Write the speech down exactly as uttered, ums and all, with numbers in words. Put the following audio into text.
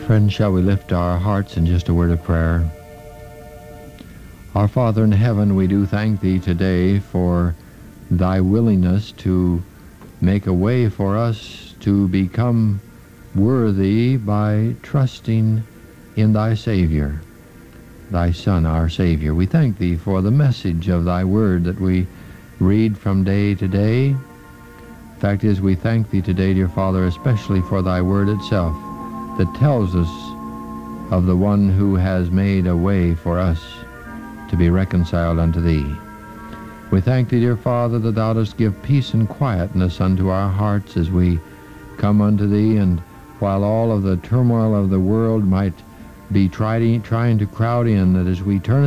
Friends, shall we lift our hearts in just a word of prayer? Our Father in heaven, we do thank Thee today for Thy willingness to make a way for us to become worthy by trusting in Thy Savior, Thy Son, our Savior. We thank Thee for the message of Thy Word that we read from day to day. Fact is, we thank Thee today, dear Father, especially for Thy Word itself, that tells us of the one who has made a way for us to be reconciled unto Thee. We thank Thee, dear Father, that Thou dost give peace and quietness unto our hearts as we come unto Thee, and while all of the turmoil of the world might be trying, trying to crowd in, that as we turn